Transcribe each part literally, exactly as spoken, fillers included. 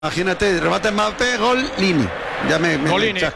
Imagínate, remate Mbappé, gol, Lini. Ya me, me Golini. Claro.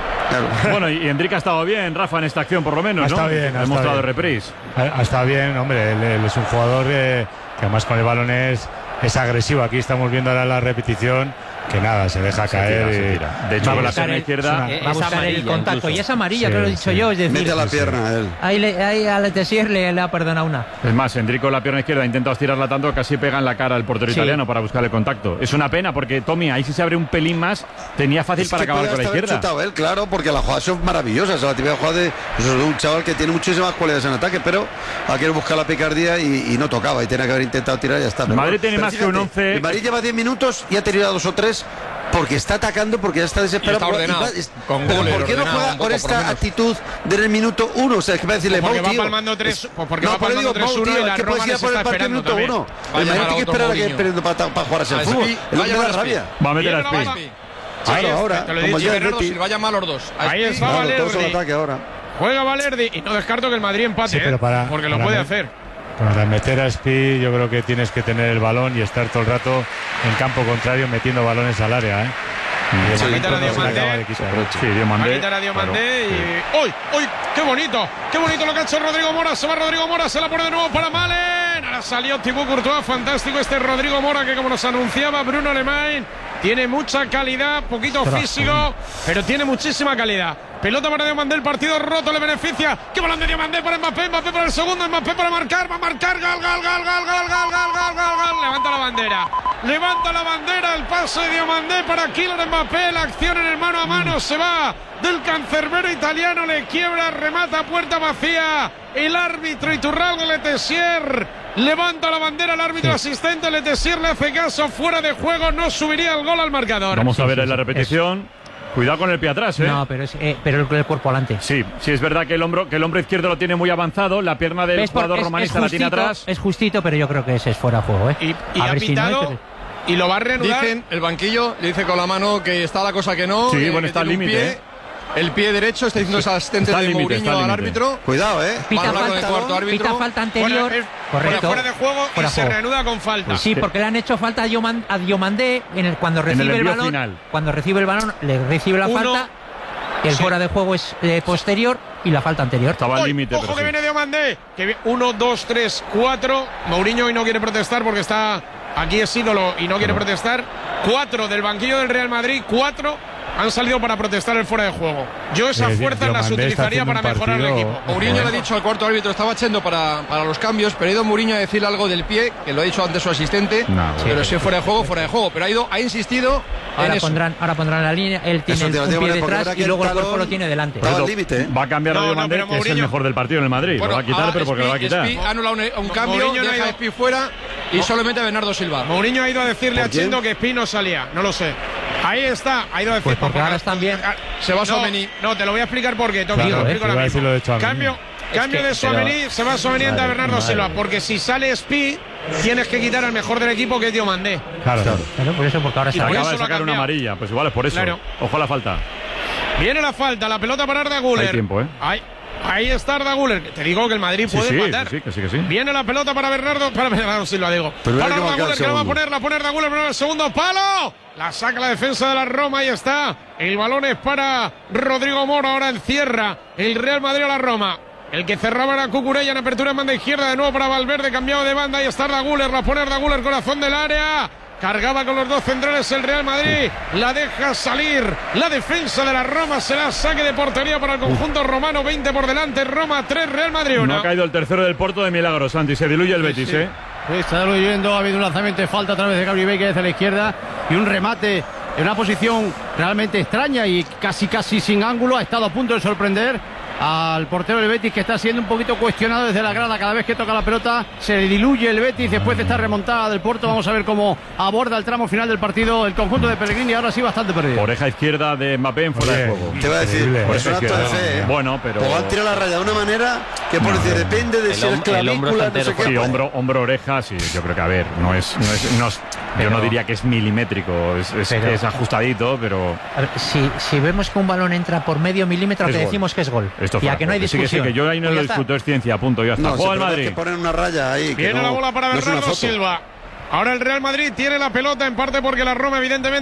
Bueno, y Endrick ha estado bien, Rafa, en esta acción por lo menos, ha ¿no? estado bien, ha, ha mostrado bien. reprise. Ha, ha estado bien, hombre, él, él es un jugador eh, que además con el balón es, es agresivo. Aquí estamos viendo ahora la repetición, que nada, se deja Se caer. tira, y, se tira. De hecho, con la pierna izquierda va a buscar el contacto incluso. y es amarilla, Sí, que lo he dicho sí. yo, es decir, Mete a la sí, pierna sí. él. ahí, le, ahí a Letessier le, le ha perdonado una. Es más, Endrick con la pierna izquierda ha intentado estirarla tanto que casi pega en la cara al portero Sí. italiano para buscar el contacto. Es una pena porque Tommy, ahí si se abre un pelín más, tenía fácil Es para que acabar puede con la hasta haber izquierda. chutado él, claro, porque la jugada son maravillosas. La típica jugada de, pues, de un chaval que tiene muchísimas cualidades en ataque, pero ha querido buscar la picardía y, y no tocaba. Y tenía que haber intentado tirar y ya está. El Pero Madrid bueno, tiene pero más que un fíjate, once. El Madrid lleva diez minutos y ha tenido a dos o tres porque está atacando, porque ya está desesperado. Y está ordenado, Y va- es- con pero goles, ¿por qué no ordenado, juega un con poco, por lo esta menos. actitud desde el minuto uno? O sea, es que va a decirle, Porque Mau, va tío, palmando tres- es- pues porque no, va pero palmando digo, tres Mau, uno tío, y la es que Roma puedes ir a les por el está partido esperando minuto uno. también. Va a El Madrid llamar tiene que a otro esperar a que Mourinho. perdiendo para, para jugar así al A fútbol. Spi, El va a hombre llamar da a rabia. Va a meter Viene a la Spi. bala. Claro, Ahí está, ahora, te lo he como dicho. ya el Bernardo Betis. Silva llama a los dos. A Ahí Spi, está Claro, todos al Valerdi. ataque ahora. Juega Valerdi y no descarto que el Madrid empate, Sí, pero para- ¿eh? porque lo para puede mí- hacer. Para meter a Spi, yo creo que tienes que tener el balón y estar todo el rato en campo contrario metiendo balones al área, ¿eh? Y de Sí, momento quitar a no se le Diomandé. acaba de quitar. Sí, Va a Diomandé. quitar a Diomandé claro, sí. y... ¡Uy! ¡Uy! ¡Qué bonito! ¡Qué bonito lo que ha hecho Rodrigo Mora! Se va Rodrigo Mora, se la pone de nuevo para Malen. Ahora salió Thibaut Courtois. Fantástico este Rodrigo Mora que, como nos anunciaba Bruno Alemán, tiene mucha calidad, poquito Ostras, físico, pero tiene muchísima calidad. Pelota para Diomandé, el partido roto, le beneficia. ¡Qué balón de Diomandé para Mbappé! Mbappé para el segundo, Mbappé para marcar, va a marcar, gol, gol, gol, gol, gol, gol, gol, gol, gol, gol. Levanta la bandera, levanta la bandera, el pase de Diomandé para Kylian Mbappé, la acción en el mano a mano, se va del cancerbero italiano, le quiebra, remata, puerta vacía, el árbitro Iturralde Letessier, levanta la bandera, el árbitro asistente Letessier le hace caso, fuera de juego, no subiría el gol al marcador. Vamos a Sí, ver sí, en la sí, repetición. Cuidado con el pie atrás, ¿eh? No, pero, es, eh, pero el, el cuerpo adelante. Sí, sí, es verdad que el hombro, que el hombro izquierdo lo tiene muy avanzado, la pierna del ¿Ves? Por- jugador es- romanista es la tiene justito, atrás. Es justito, pero yo creo que ese es fuera de juego, ¿eh? Y, y A ha ver si no hay, pitado pero- y lo va a reanudar. Dicen, el banquillo le dice con la mano que está la cosa que no. Sí, eh, bueno, que está al tiene un límite, pie, ¿eh? El pie derecho, está diciendo ese asistente Está al de límite, está Mourinho al al límite. árbitro. Cuidado, eh. Pita Va a hablar con el falta, cuarto árbitro. pita falta anterior. Bueno, es- correcto. Fuera de juego Fuera y se juego. reanuda con falta. Sí, porque le han hecho falta a Dioman- a Diomandé en el, cuando En el recibe el, envío balón. final. Cuando recibe el balón, le recibe la Uno. falta. El Sí. fuera de juego es eh, posterior y la falta anterior. Estaba al Uy, límite, ojo pero que sí. viene Diomandé. Que vi- uno, dos, tres, cuatro. Mourinho hoy no quiere protestar porque está aquí, es ídolo y no quiere protestar. Cuatro del banquillo del Real Madrid, cuatro han salido para protestar el fuera de juego. Yo esas Eh, fuerzas las Diomandé está utilizaría haciendo para un mejorar el partido- equipo. Mourinho Ojo, le ha dicho al cuarto árbitro, estaba echando para, para los cambios, pero ha ido Mourinho a decir algo del pie, que lo ha dicho antes su asistente. No, pero sí. si es fuera de juego, fuera de juego. Pero ha ido, ha insistido en Ahora eso. pondrán, ahora pondrán la línea. Él tiene Eso el, te lo un digo, pie porque detrás verá que y luego el el cuerpo talón- lo tiene delante. Estaba al Eso, límite, ¿eh? Va a cambiar a No, no, Diomandé, pero que es el Mourinho- mejor del partido en el Madrid. Bueno, lo va a quitar, ahora pero porque lo va a Spi- quitar. Spi ha anulado un, un cambio, Mourinho no ha deja a ido- Spi fuera y solamente a Bernardo Silva. Mourinho ha ido a decirle ¿Por a Chendo quién? que Spi no salía. No lo sé. Ahí está. Ha ido a decir. Pues porque ahora están bien. Se va no, Tchouaméni. no, te lo voy a explicar por qué. Tommy, Claro, te lo eh, explico te ahora iba a mismo. decir lo de Tchouaméni. Cambio, cambio que- de Tchouaméni, se va Tchouaméni ante Madre, Bernardo madre. Silva. Porque si sale Spi, tienes que quitar al mejor del equipo, que es Diomandé. Claro, claro. Claro, por eso, porque ahora Y está por bien. Acaba de eso lo ha sacar una cambiado. amarilla, pues igual es por eso. Claro. Ojo a la falta. Viene la falta, la pelota para Arda Güler. Hay tiempo, ¿eh? Ahí, ahí está Arda Güler. Te digo que el Madrid Sí, puede sí, empatar. sí, que sí, que sí. Viene la pelota para Bernardo, para Bernardo Silva, digo. Pero para hay que Arda marcar Güler, el que la va a segundo. poner, la pone Arda Güler, pero el segundo palo. La saca la defensa de la Roma, ahí está. El balón es para Rodrigo Mora, ahora encierra el Real Madrid a la Roma. El que cerraba era Cucurella en apertura en banda izquierda, de nuevo para Valverde, cambiado de banda, ahí está Arda Güler, la pone Arda Güler, corazón del área. Cargaba con los dos centrales el Real Madrid, la deja salir la defensa de la Roma, será saque de portería para el conjunto romano, veinte por delante, Roma tres, Real Madrid No uno. ha caído el tercero del Porto de milagro, Santi. Se diluye el Betis, sí. ¿eh? Sí, está diluyendo, ha habido un lanzamiento de falta a través de Gabriel Veiga desde la izquierda y un remate en una posición realmente extraña y casi casi sin ángulo. Ha estado a punto de sorprender al portero del Betis, que está siendo un poquito cuestionado desde la grada. Cada vez que toca la pelota se diluye el Betis después de esta remontada del Porto. Vamos a ver cómo aborda el tramo final del partido el conjunto de Pellegrini, ahora sí bastante perdido. Oreja izquierda de Mbappé en fuera Oye, de juego. Te voy a decir, Increíble. es un acto de Izquierda. fe, ¿eh? Bueno, pero. O han tirado la raya de una manera que por No, decir, no. depende de El si es hom- el hombro clavícula, está no sé entero. qué. Sí, hombro, hombro, oreja, sí, yo creo que a ver, no es, no es, no es- yo no diría que es milimétrico, es, es, Pero- es ajustadito, pero A ver, si, si vemos que un balón entra por medio milímetro, Es que gol. decimos que es gol. esto y fuera a que no hay juego. Sí, que discusión. sí, que yo ahí no Pues lo ya está. discuto, es ciencia, punto, ya está. No, Juega el sí, pero es Madrid. que ponen una raya ahí. que Viene no- la bola para no es una Bernardo foto. Silva. Ahora el Real Madrid tiene la pelota, en parte porque la Roma evidentemente